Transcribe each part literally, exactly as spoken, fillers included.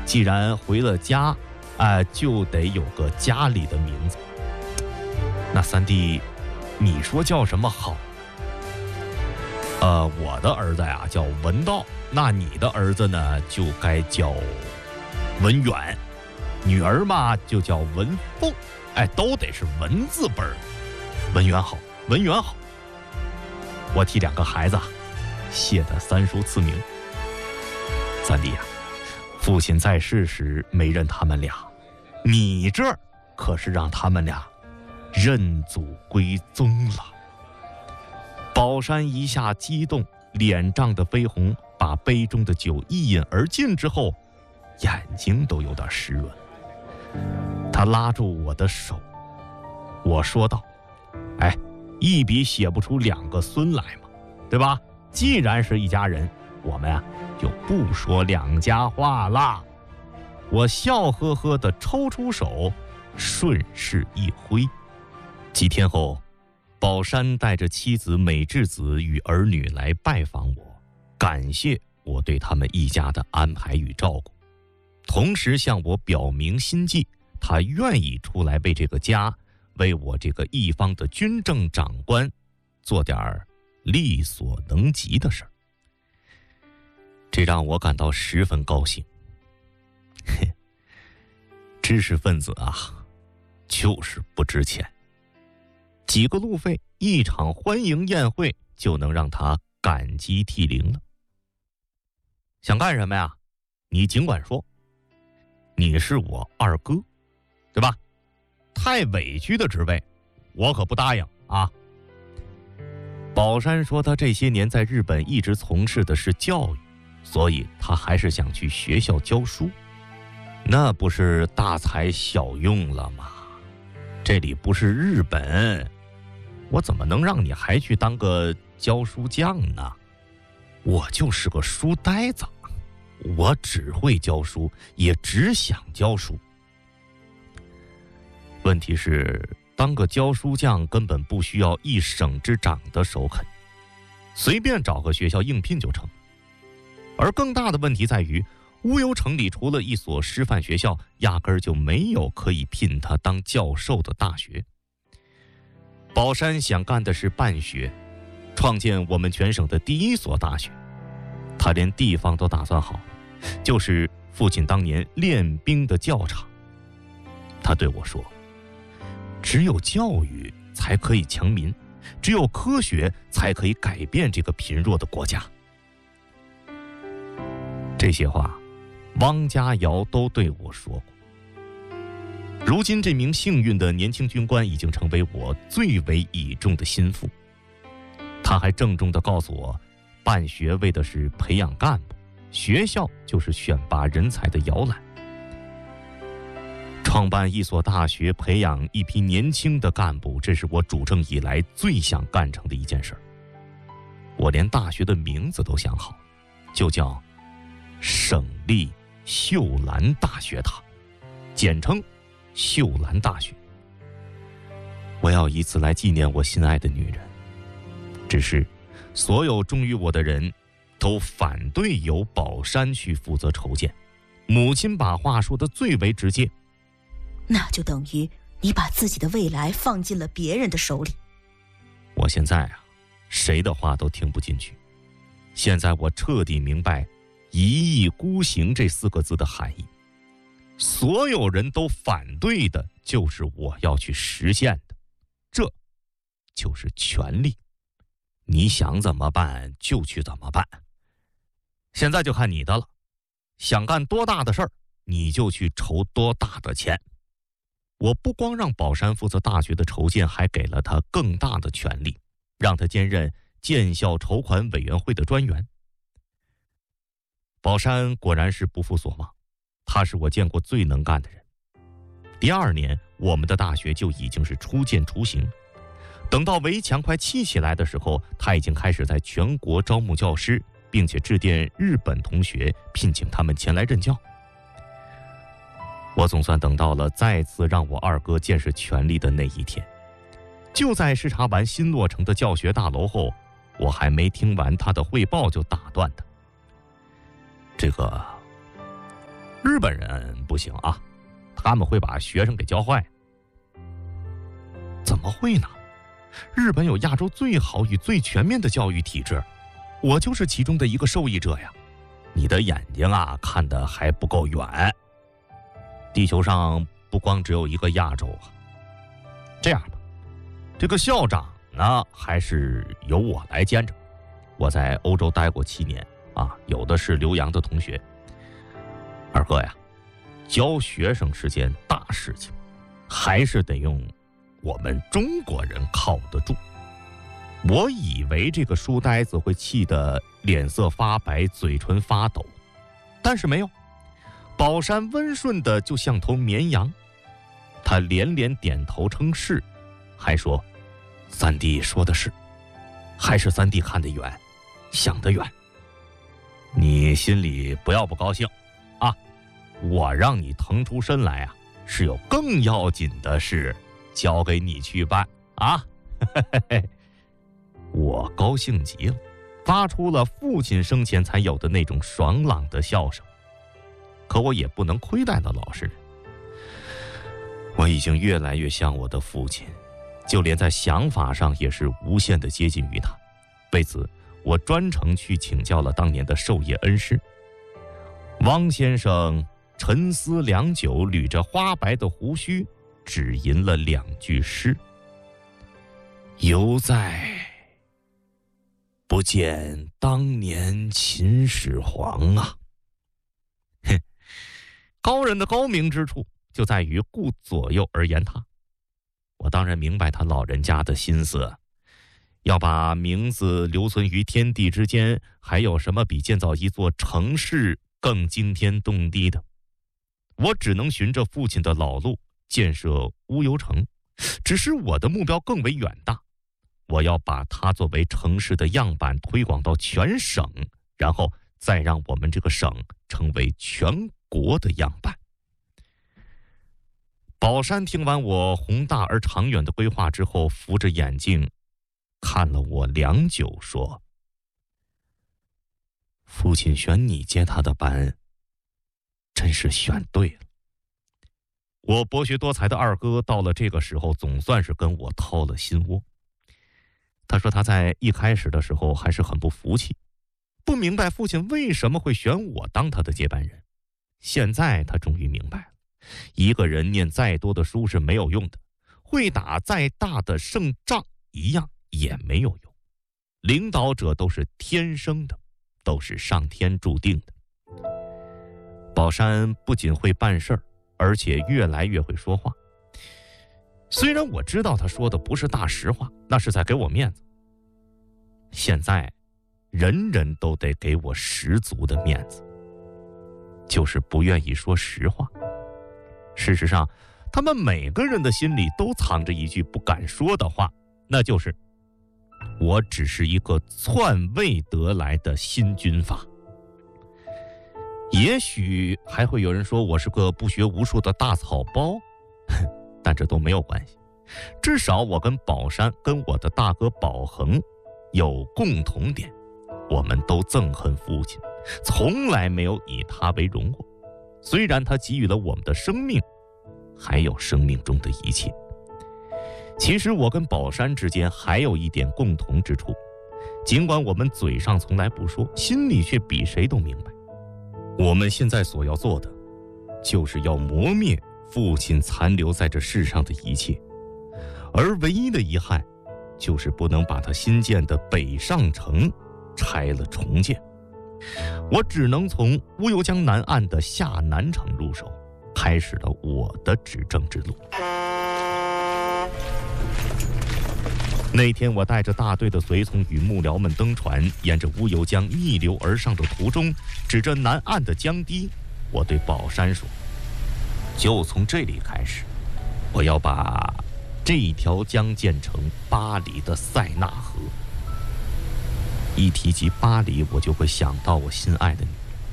既然回了家，哎、呃，就得有个家里的名字。那三弟，你说叫什么好？呃，我的儿子呀叫文道，那你的儿子呢就该叫文远，女儿嘛就叫文凤，哎，都得是文字辈儿。文远好，文远好。我替两个孩子谢得三叔赐名。三弟呀、啊，父亲在世时没认他们俩，你这儿可是让他们俩认祖归宗了。宝山一下激动，脸涨得绯红，把杯中的酒一饮而尽之后，眼睛都有点湿润。他拉住我的手，我说道：“哎，一笔写不出两个孙来嘛，对吧？既然是一家人，我们啊就不说两家话啦。”我笑呵呵地抽出手，顺势一挥。几天后，宝山带着妻子美智子与儿女来拜访我，感谢我对他们一家的安排与照顾，同时向我表明心迹，他愿意出来为这个家，为我这个一方的军政长官做点力所能及的事儿。这让我感到十分高兴。嘿，知识分子啊，就是不值钱。几个路费，一场欢迎宴会，就能让他感激涕零了。想干什么呀？你尽管说。你是我二哥，对吧？太委屈的职位，我可不答应啊。宝山说他这些年在日本一直从事的是教育，所以他还是想去学校教书。那不是大材小用了吗？这里不是日本，我怎么能让你还去当个教书匠呢？我就是个书呆子，我只会教书，也只想教书。问题是，当个教书匠根本不需要一省之长的首肯，随便找个学校应聘就成。而更大的问题在于，乌尤城里除了一所师范学校，压根儿就没有可以聘他当教授的大学。宝山想干的是办学，创建我们全省的第一所大学。他连地方都打算好，就是父亲当年练兵的教场。他对我说，只有教育才可以强民，只有科学才可以改变这个贫弱的国家。这些话汪家瑶都对我说过。如今这名幸运的年轻军官已经成为我最为倚重的心腹。他还郑重地告诉我，办学为的是培养干部，学校就是选拔人才的摇篮。创办一所大学，培养一批年轻的干部，这是我主政以来最想干成的一件事。我连大学的名字都想好，就叫省立秀兰大学堂，简称秀兰大学。我要以此来纪念我心爱的女人。只是所有忠于我的人都反对由宝山去负责筹建。母亲把话说得最为直接， 那就等于你把自己的未来放进了别人的手里。 我现在啊，谁的话都听不进去。现在我彻底明白一意孤行这四个字的含义。所有人都反对的，就是我要去实现的，这就是权力。你想怎么办就去怎么办，现在就看你的了。想干多大的事儿，你就去筹多大的钱。我不光让宝山负责大学的筹建，还给了他更大的权力，让他兼任建校筹款委员会的专员。宝山果然是不负所望，他是我见过最能干的人。第二年，我们的大学就已经是初见雏形。等到围墙快砌起来的时候，他已经开始在全国招募教师，并且致电日本同学，聘请他们前来任教。我总算等到了再次让我二哥见识权力的那一天。就在视察完新落成的教学大楼后，我还没听完他的汇报就打断他。这个日本人不行啊，他们会把学生给教坏。怎么会呢？日本有亚洲最好与最全面的教育体制，我就是其中的一个受益者呀。你的眼睛啊，看得还不够远。地球上不光只有一个亚洲啊。这样吧，这个校长呢，还是由我来兼着。我在欧洲待过七年啊，有的是留洋的同学。二哥呀，教学生是件大事情，还是得用我们中国人靠得住。我以为这个书呆子会气得脸色发白，嘴唇发抖，但是没有。宝山温顺的就像头绵羊，他连连点头称是，还说三弟说的是，还是三弟看得远，想得远。你心里不要不高兴啊，我让你腾出身来啊，是有更要紧的事交给你去办啊。我高兴极了，发出了父亲生前才有的那种爽朗的笑声。可我也不能亏待了老实人，我已经越来越像我的父亲，就连在想法上也是无限的接近于他。为此，我专程去请教了当年的授业恩师汪先生。沉思良久，捋着花白的胡须，只吟了两句诗：犹在不见当年秦始皇啊。哼，高人的高明之处就在于顾左右而言他。我当然明白他老人家的心思，要把名字留存于天地之间，还有什么比建造一座城市更惊天动地的？我只能循着父亲的老路建设乌尤城，只是我的目标更为远大，我要把它作为城市的样板推广到全省，然后再让我们这个省成为全国的样板。宝山听完我宏大而长远的规划之后，扶着眼镜看了我良久，说：父亲选你接他的班，真是选对了。我博学多才的二哥到了这个时候总算是跟我掏了心窝。他说他在一开始的时候还是很不服气，不明白父亲为什么会选我当他的接班人。现在他终于明白了，一个人念再多的书是没有用的，会打再大的胜仗一样也没有用。领导者都是天生的，都是上天注定的。宝山不仅会办事儿，而且越来越会说话。虽然我知道他说的不是大实话，那是在给我面子。现在人人都得给我十足的面子，就是不愿意说实话。事实上，他们每个人的心里都藏着一句不敢说的话，那就是我只是一个篡位得来的新军阀。也许还会有人说我是个不学无术的大草包，但这都没有关系。至少我跟宝山跟我的大哥宝恒有共同点，我们都憎恨父亲，从来没有以他为荣过。虽然他给予了我们的生命，还有生命中的一切。其实我跟宝山之间还有一点共同之处，尽管我们嘴上从来不说，心里却比谁都明白。我们现在所要做的，就是要磨灭父亲残留在这世上的一切，而唯一的遗憾，就是不能把他新建的北上城拆了重建。我只能从乌尤江南岸的下南城入手，开始了我的执政之路。那天我带着大队的随从与幕僚们登船，沿着乌尤江逆流而上的途中，指着南岸的江堤，我对宝山说：就从这里开始，我要把这条江建成巴黎的塞纳河。一提及巴黎，我就会想到我心爱的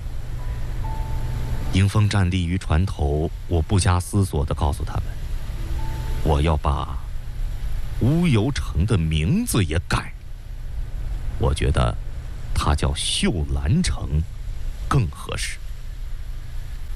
你。迎风站立于船头，我不加思索地告诉他们，我要把乌尤城的名字也改，我觉得它叫秀兰城更合适。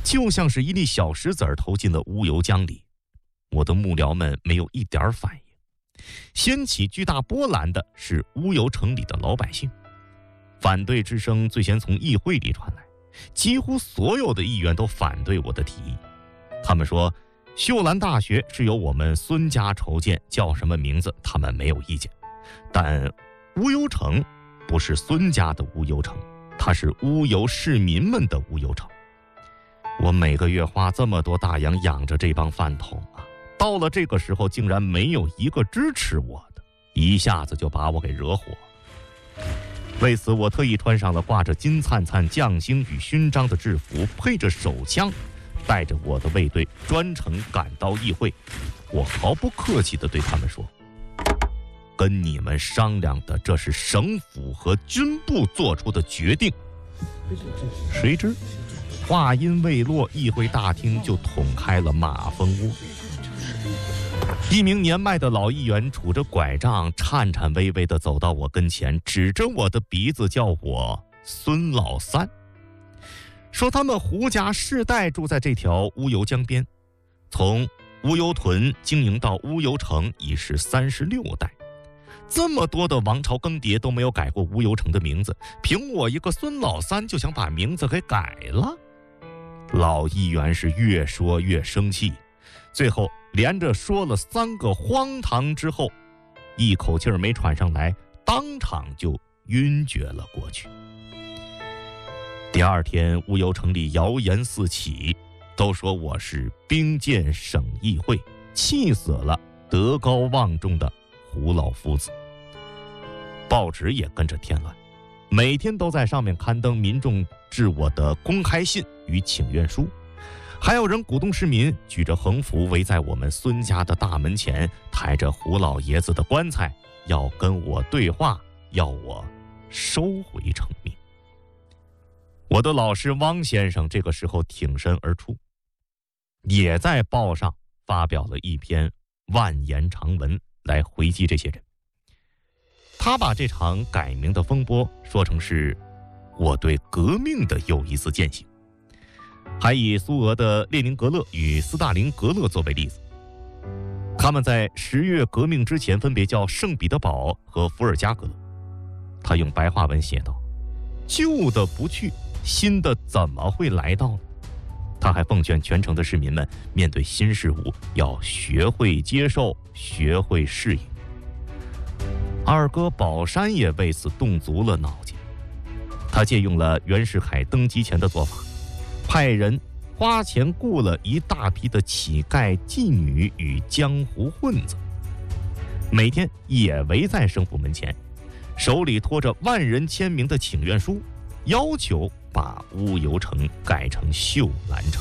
就像是一粒小石子儿投进了乌油江里。我的幕僚们没有一点反应。掀起巨大波澜的是乌油城里的老百姓，反对之声最先从议会里传来，几乎所有的议员都反对我的提议。他们说秀兰大学是由我们孙家筹建，叫什么名字他们没有意见，但乌油城不是孙家的乌油城，它是乌油市民们的乌油城。我每个月花这么多大洋养着这帮饭桶啊，到了这个时候竟然没有一个支持我的，一下子就把我给惹火了。为此我特意穿上了挂着金灿灿将星与勋章的制服，配着手枪，带着我的卫队专程赶到议会。我毫不客气地对他们说，跟你们商量的这是省府和军部做出的决定。谁知话音未落，议会大厅就捅开了马蜂窝。一名年迈的老议员拄着拐杖，颤颤巍巍地走到我跟前，指着我的鼻子叫我孙老三，说他们胡家世代住在这条乌油江边，从乌油屯经营到乌油城已是三十六代，这么多的王朝更迭都没有改过乌油城的名字，凭我一个孙老三就想把名字给改了。老议员是越说越生气，最后连着说了三个荒唐之后，一口气儿没喘上来，当场就晕厥了过去。第二天乌油城里谣言四起，都说我是兵谏省议会，气死了德高望重的胡老夫子。报纸也跟着添乱，每天都在上面刊登民众致我的公开信与请愿书，还有人鼓动市民举着横幅围在我们孙家的大门前，抬着胡老爷子的棺材，要跟我对话，要我收回成命。我的老师汪先生这个时候挺身而出，也在报上发表了一篇万言长文来回击这些人。他把这场改名的风波说成是我对革命的又一次践行，还以苏俄的列宁格勒与斯大林格勒作为例子。他们在十月革命之前分别叫圣彼得堡和伏尔加格勒。他用白话文写道，旧的不去，新的怎么会来到呢？他还奉劝全城的市民们，面对新事物要学会接受，学会适应。二哥宝山也为此动足了脑筋，他借用了袁世凯登基前的做法，派人花钱雇了一大批的乞丐、妓女与江湖混子，每天也围在省府门前，手里拖着万人签名的请愿书，要求把乌油城改成秀兰城。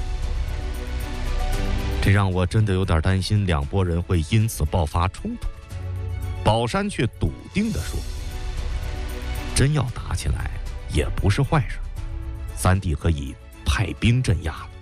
这让我真的有点担心两拨人会因此爆发冲突。宝山却笃定地说，真要打起来也不是坏事，三弟可以派兵镇压了。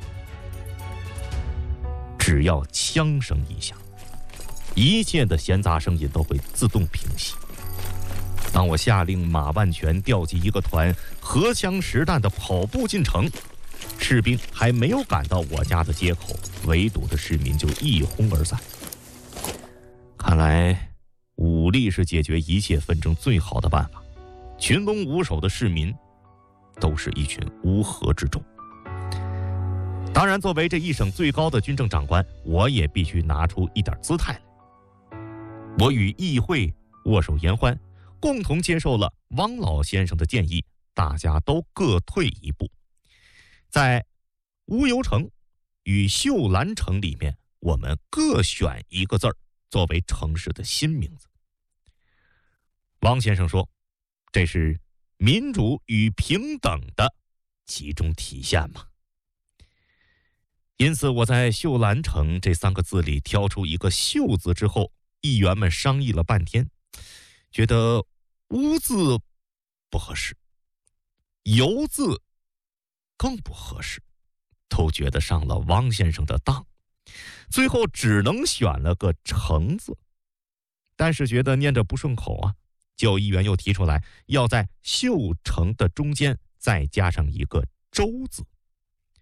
只要枪声一响，一切的闲杂声音都会自动平息。当我下令马万全调集一个团，荷枪实弹地跑步进城，士兵还没有赶到我家的街口，围堵的市民就一哄而散。看来武力是解决一切纷争最好的办法，群龙无首的市民都是一群乌合之众。当然，作为这一省最高的军政长官，我也必须拿出一点姿态来。我与议会握手言欢，共同接受了汪老先生的建议，大家都各退一步，在乌油城与秀兰城里面，我们各选一个字儿作为城市的新名字。汪先生说，这是民主与平等的集中体现嘛。因此我在秀兰城这三个字里挑出一个秀字之后，议员们商议了半天，觉得乌字不合适，油字更不合适，都觉得上了汪先生的当，最后只能选了个城字。但是觉得念着不顺口啊，就议员又提出来，要在秀城的中间再加上一个周字。